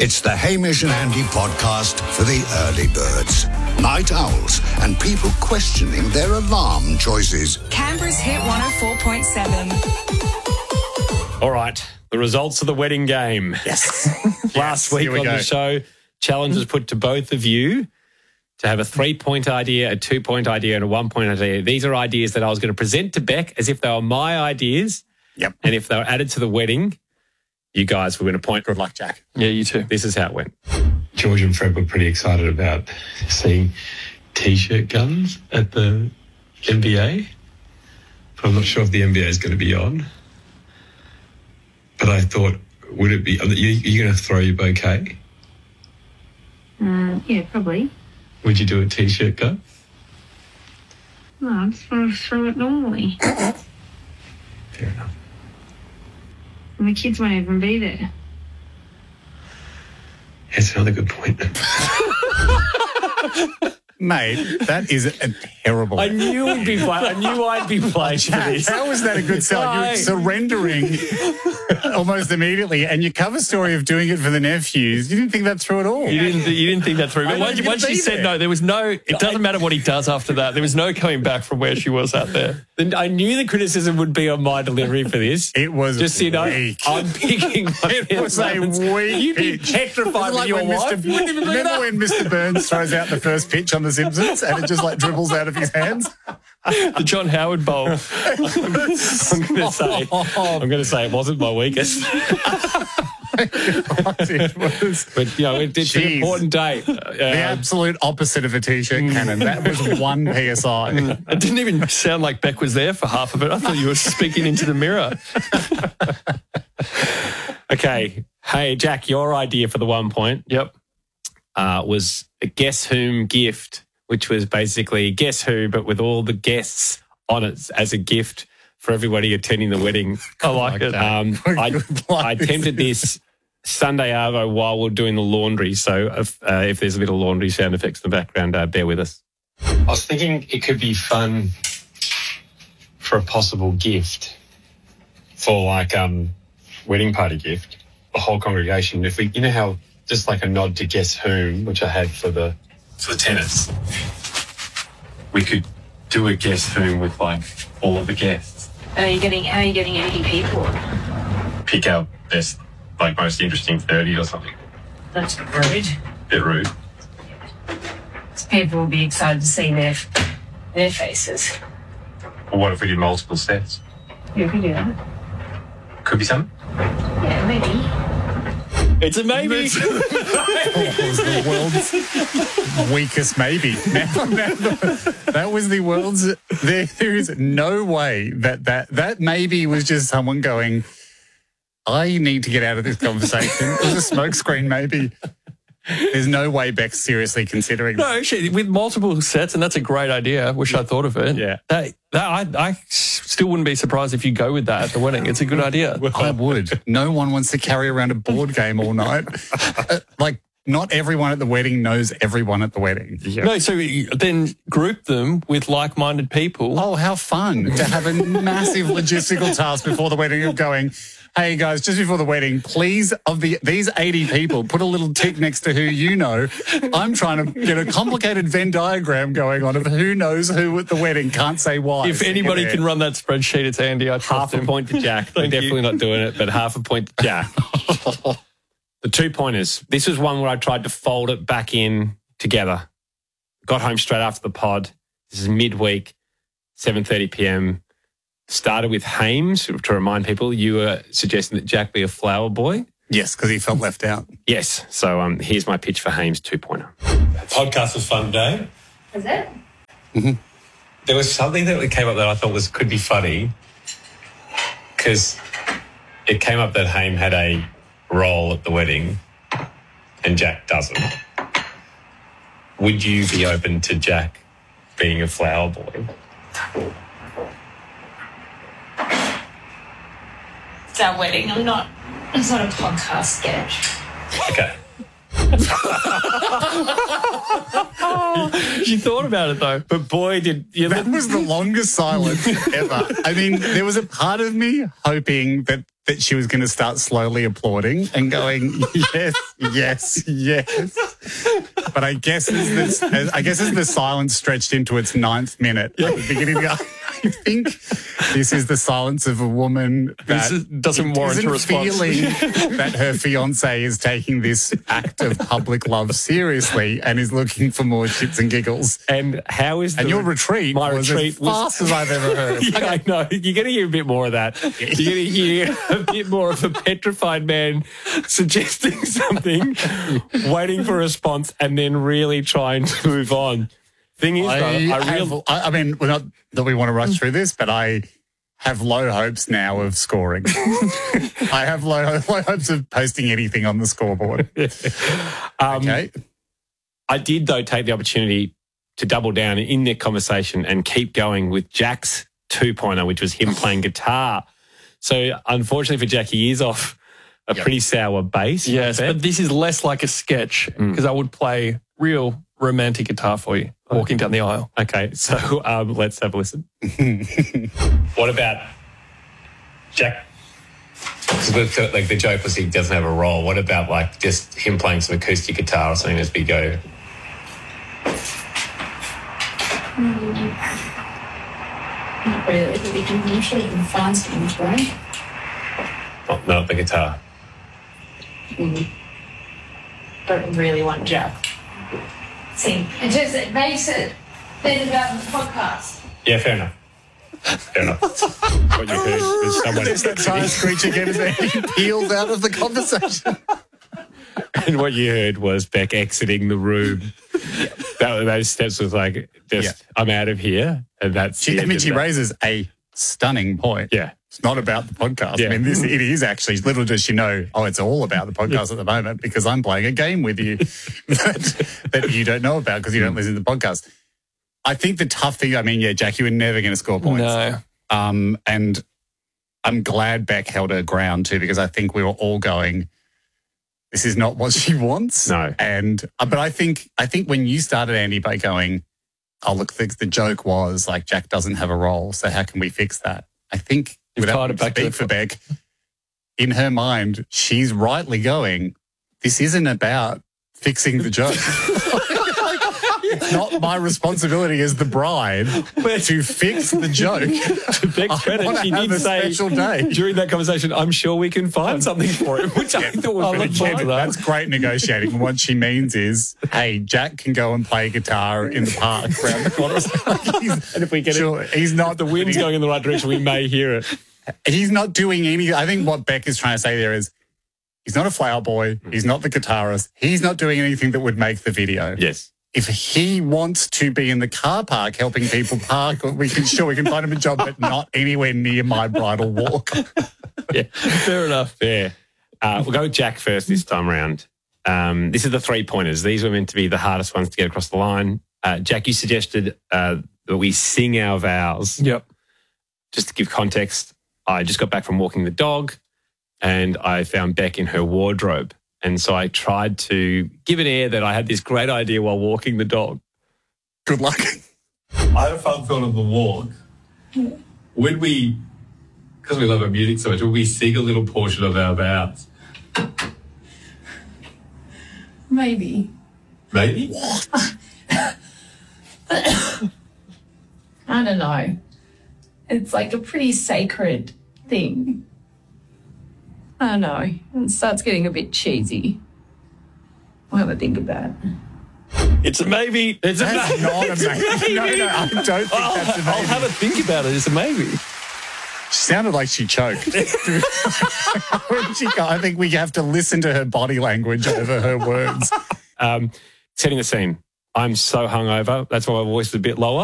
It's the Hamish and Andy podcast for the early birds, night owls, and people questioning their alarm choices. Canberra's Hit 104.7. All right, the results of the wedding game. Yes. Last week on the show, challenge was put to both of you to have a 3-point idea, a 2-point idea, and a 1-point idea. These are ideas that I was going to present to Beck as if they were my ideas. Yep. And if they were added to the wedding, you guys were going to point. Good luck, Jack. Yeah, you too. This is how it went. George and Fred were pretty excited about seeing T-shirt guns at the NBA. But I'm not sure if the NBA is going to be on. But I thought, would it be... Are you going to throw your bouquet? Yeah, probably. Would you do a T-shirt gun? No, I just want to throw it normally. Fair enough. And the kids won't even be there. That's another good point. Mate, that is a terrible... I knew I'd be played for this. How was that a good sell? You're surrendering almost immediately, and your cover story of doing it for the nephews, you didn't think that through at all. You didn't think that through. But once she said no, there was no... It doesn't matter what he does after that. There was no coming back from where she was out there. Then I knew the criticism would be on my delivery for this. It was just so you know, weak. I'm picking. It was a weak You'd be pitch. petrified with your wife. You wouldn't even do Remember that. when Mr. Burns throws out the first pitch on The Simpsons and it just like dribbles out of his hands? The John Howard Bowl. I'm going to say it wasn't my weakest. It was But, you know, it's an important day. the absolute opposite of a T-shirt cannon. That was 1 PSI. It didn't even sound like Beck was there for half of it. I thought you were speaking into the mirror. Okay. Hey, Jack, your idea for the 1 point Yep. was a Guess Whom gift, which was basically Guess Who, but with all the guests on it as a gift for everybody attending the wedding. I like it. I attempted this Sunday Arvo while we're doing the laundry, so if there's a little laundry sound effects in the background, bear with us. I was thinking it could be fun for a possible gift for like wedding party gift, the whole congregation. If we, you know how just like a nod to Guess Whom, which I had for the tennis, we could do a Guess Whom with like all of the guests. How are you getting 80 people? Pick our best, like most interesting 30 or something. That's rude. Bit rude. People will be excited to see their faces. Or what if we did multiple sets? You can do that. Could be something. Yeah, maybe. It's a maybe. It was the world's weakest maybe. That was the world's... There is no way that maybe was just someone going, I need to get out of this conversation. It was a smokescreen maybe. There's no way Beck's seriously considering No, that. actually, with multiple sets, and that's a great idea. Wish I thought of it. Yeah. I still wouldn't be surprised if you go with that at the wedding. It's a good idea. I would. No one wants to carry around a board game all night. Not everyone at the wedding knows everyone at the wedding. No, so then group them with like-minded people. Oh, how fun to have a massive logistical task before the wedding of going, hey guys, just before the wedding, please, these 80 people, put a little tick next to who you know. I'm trying to get a complicated Venn diagram going on of who knows who at the wedding, can't say why. If anybody can run that spreadsheet, it's Andy. I trust Half a him. point to Jack. We're definitely not doing it, but half a point to Jack. The 2-pointers. This was one where I tried to fold it back in together. Got home straight after the pod. This is midweek, 7:30 p.m. Started with Hames. To remind people, you were suggesting that Jack be a flower boy. Yes, because he felt left out. Yes. So here's my pitch for Hames 2-pointer. Podcast was fun today. Is it? There was something that came up that I thought could be funny because it came up that Haim had a role at the wedding and Jack doesn't. Would you be open to Jack being a flower boy? It's our wedding. It's not a podcast sketch. Okay. She thought about it, though. But boy, did you... That was the longest silence ever. I mean, there was a part of me hoping that that she was going to start slowly applauding and going, yes, yes, yes. But I guess as the silence stretched into its 9th minute at the beginning, I think this is the silence of a woman that doesn't warrant a response. Feeling that her fiancé is taking this act of public love seriously and is looking for more shits and giggles. And how is your retreat? My was retreat as fast as I've ever heard. Yeah, I know. You're going to hear a bit more of that. You're going to hear a bit more of a petrified man suggesting something, waiting for a response, and then really trying to move on. Thing is, I mean, not that we want to rush through this, but I have low hopes now of scoring. I have low hopes of posting anything on the scoreboard. Okay. I did, though, take the opportunity to double down in their conversation and keep going with Jack's 2-pointer, which was him playing guitar. So, unfortunately for Jack, he is off a pretty sour base. Yes, but this is less like a sketch because I would play real romantic guitar for you walking down the aisle. Okay, so let's have a listen. What about Jack? Because like the joke was he doesn't have a role. What about like just him playing some acoustic guitar or something as we go? Not really, but we can usually find something, right? Not the guitar. Don't really want Jack. See, it makes it better about the podcast. Yeah, fair enough. Fair enough. What you heard was someone... There's that tire screech again as he peels out of the conversation. And what you heard was Beck exiting the room. Those steps was like, I'm out of here. And that's she raises a stunning point. Yeah. It's not about the podcast. Yeah. I mean, it is actually, little does she know, it's all about the podcast at the moment because I'm playing a game with you that you don't know about because you don't listen to the podcast. I think the tough thing, Jack, you were never going to score points. No. And I'm glad Beck held her ground too because I think we were all going, this is not what she wants. No. But I think when you started, Andy, by going, look, the joke was like Jack doesn't have a role, so how can we fix that? I think without speak for Beck, in her mind, she's rightly going, this isn't about fixing the joke. It's not my responsibility as the bride to fix the joke. To Beck's credit, she did say during that conversation, I'm sure we can find something for him, which I thought was really clever. That's great negotiating. What she means is, hey, Jack can go and play guitar in the park around the corner. And if we get he's not the wind's going in the right direction, we may hear it. He's not doing anything. I think what Beck is trying to say there is, he's not a flower boy. He's not the guitarist. He's not doing anything that would make the video. Yes. If he wants to be in the car park helping people park, we can find him a job, but not anywhere near my bridal walk. Yeah, fair enough. Yeah. We'll go with Jack first this time around. This is the 3-pointers. These were meant to be the hardest ones to get across the line. Jack, you suggested that we sing our vows. Yep. Just to give context, I just got back from walking the dog and I found Beck in her wardrobe. And so I tried to give an air that I had this great idea while walking the dog. Good luck. I had a fun thought of the walk. Would we, because we love our music so much, would we sing a little portion of our vows? Maybe. Maybe? What? I don't know. It's like a pretty sacred thing. I don't know. It starts getting a bit cheesy. I'll have a think about it. It's a maybe. That's not a maybe. No, I don't think that's a maybe. I'll have a think about it. It's a maybe. She sounded like she choked. I think we have to listen to her body language over her words. Setting the scene. I'm so hungover. That's why my voice is a bit lower.